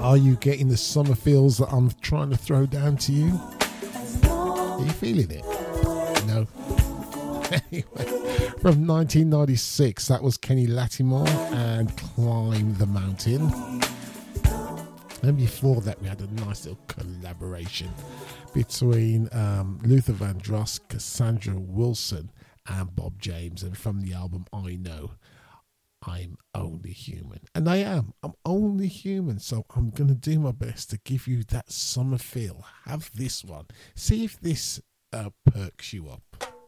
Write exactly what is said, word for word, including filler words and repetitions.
Are you getting the summer feels that I'm trying to throw down to you? Are you feeling it? No. Anyway, from nineteen ninety-six, that was Kenny Lattimore and Climb the Mountain. And before that, we had a nice little collaboration between um, Luther Vandross, Cassandra Wilson, and Bob James. And from the album I Know, I'm Only Human. And I am. I'm only human. So I'm going to do my best to give you that summer feel. Have this one. See if this uh, perks you up.